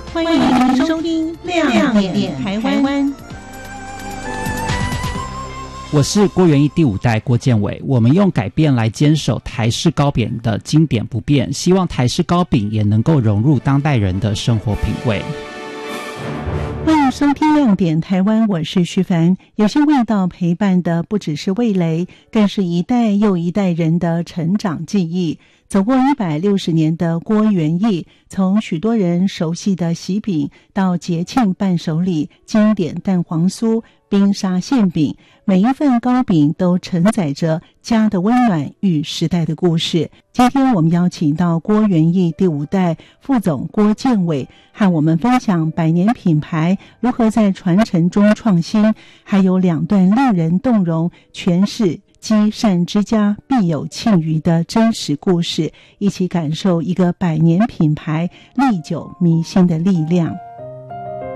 欢迎收听亮点台湾。 我是郭元益第5代郭建伟，我们用改变来坚守台式糕饼的经典不变，希望台式糕饼也能够融入当代人的生活品味。 欢迎收听亮点台湾，我是徐凡。有些味道陪伴的不只是味蕾，更是一代又一代人的成长记忆。走过160年的郭元益，从许多人熟悉的喜饼到节庆伴手礼、经典蛋黄酥、冰沙馅饼，每一份糕饼都承载着家的温暖与时代的故事。今天我们邀请到郭元益第5代副总郭建伟，和我们分享100年品牌如何在传承中创新，还有2段令人动容诠释积善之家必有庆余的真实故事，一起感受一个100年品牌历久弥新的力量。